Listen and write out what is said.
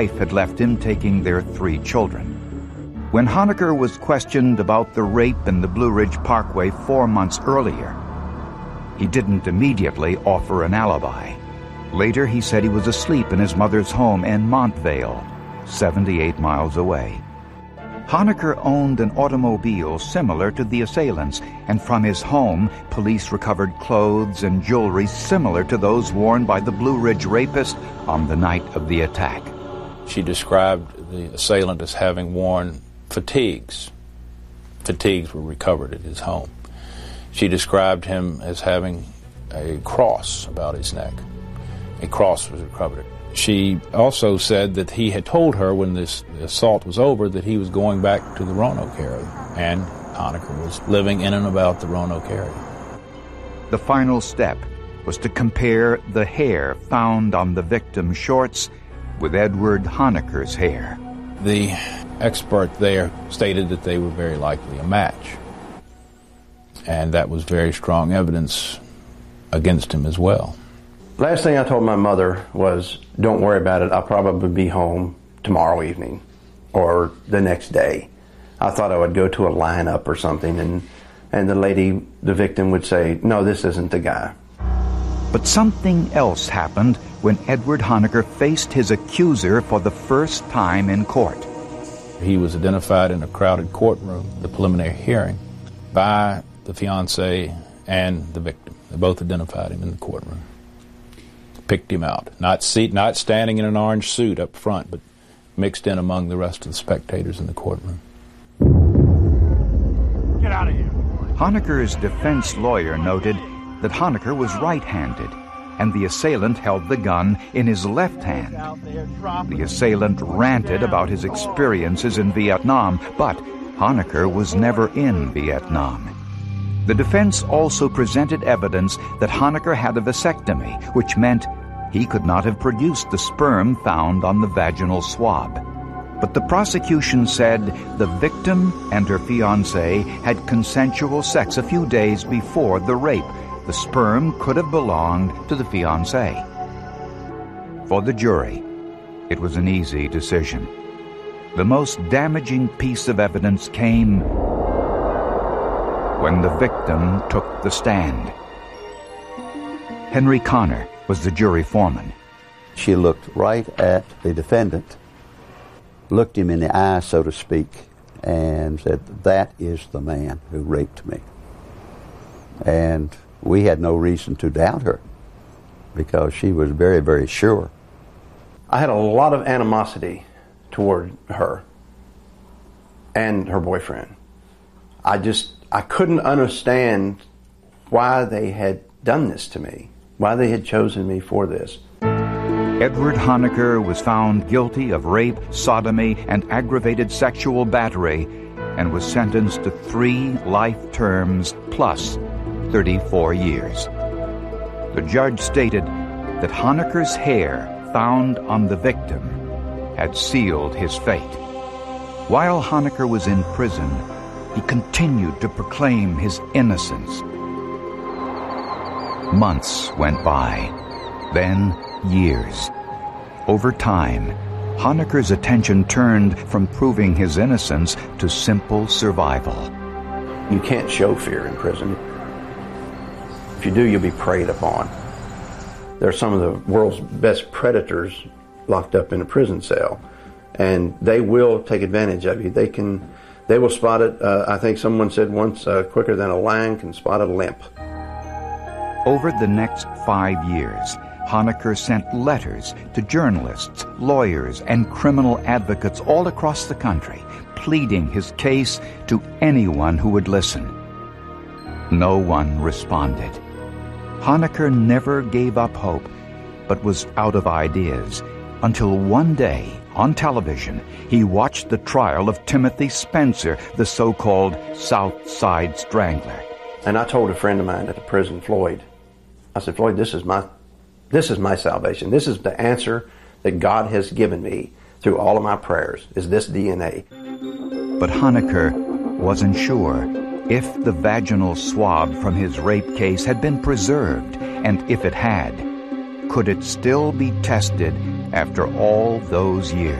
wife had left him taking their 3 children. When Honaker was questioned about the rape in the Blue Ridge Parkway 4 months earlier, he didn't immediately offer an alibi. Later, he said he was asleep in his mother's home in Montvale, 78 miles away. Honaker owned an automobile similar to the assailants, and from his home, police recovered clothes and jewelry similar to those worn by the Blue Ridge rapist on the night of the attack. She described the assailant as having worn fatigues. Fatigues were recovered at his home. She described him as having a cross about his neck. A cross was recovered. She also said that he had told her when this assault was over that he was going back to the Roanoke area, and Honaker was living in and about the Roanoke area. The final step was to compare the hair found on the victim's shorts with Edward Honaker's hair. The expert there stated that they were very likely a match, and that was very strong evidence against him as well. Last thing I told my mother was, don't worry about it, I'll probably be home tomorrow evening or the next day. I thought I would go to a lineup or something, and the lady, the victim, would say, no, this isn't the guy. But something else happened when Edward Honaker faced his accuser for the first time in court. He was identified in a crowded courtroom, the preliminary hearing, by the fiancée and the victim. They both identified him in the courtroom. Picked him out, not standing in an orange suit up front, but mixed in among the rest of the spectators in the courtroom. Get out of here. Honaker's defense lawyer noted that Honaker was right-handed, and the assailant held the gun in his left hand. The assailant ranted about his experiences in Vietnam, but Honaker was never in Vietnam. The defense also presented evidence that Honaker had a vasectomy, which meant he could not have produced the sperm found on the vaginal swab. But the prosecution said the victim and her fiancé had consensual sex a few days before the rape. The sperm could have belonged to the fiancé. For the jury, it was an easy decision. The most damaging piece of evidence came when the victim took the stand. Henry Connor was the jury foreman. She looked right at the defendant, looked him in the eye, so to speak, and said, that is the man who raped me. And we had no reason to doubt her because she was very, very sure. I had a lot of animosity toward her and her boyfriend. I couldn't understand why they had done this to me, why they had chosen me for this. Edward Honaker was found guilty of rape, sodomy, and aggravated sexual battery and was sentenced to 3 life terms plus 34 years. The judge stated that Honaker's hair found on the victim had sealed his fate. While Honaker was in prison, he continued to proclaim his innocence. Months went by, then years. Over time, Honaker's attention turned from proving his innocence to simple survival. You can't show fear in prison. If you do, you'll be preyed upon. There are some of the world's best predators locked up in a prison cell, and they will take advantage of you. They will spot it, I think someone said once, quicker than a lion can spot a limp. Over the next 5 years, Honaker sent letters to journalists, lawyers, and criminal advocates all across the country, pleading his case to anyone who would listen. No one responded. Honaker never gave up hope, but was out of ideas, until one day, on television, he watched the trial of Timothy Spencer, the so-called South Side Strangler. And I told a friend of mine at the prison, Floyd, I said, Floyd, this is my salvation. This is the answer that God has given me through all of my prayers, is this DNA. But Honaker wasn't sure if the vaginal swab from his rape case had been preserved, and if it had, could it still be tested after all those years.